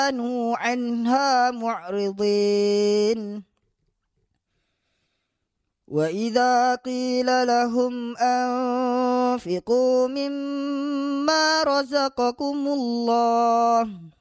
كانوا عنها معرضين وإذا قيل لهم أنفقوا مما رزقكم الله